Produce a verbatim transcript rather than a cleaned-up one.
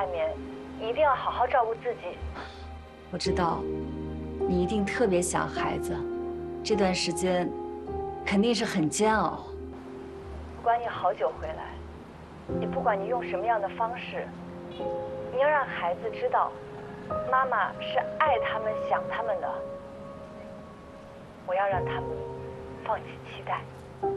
外面，一定要好好照顾自己。 我知道，你一定特别想孩子，这段时间肯定是很煎熬。 不管你好久回来，也不管你用什么样的方式，你要让孩子知道，妈妈是爱他们、想他们的。我要让他们放弃期待。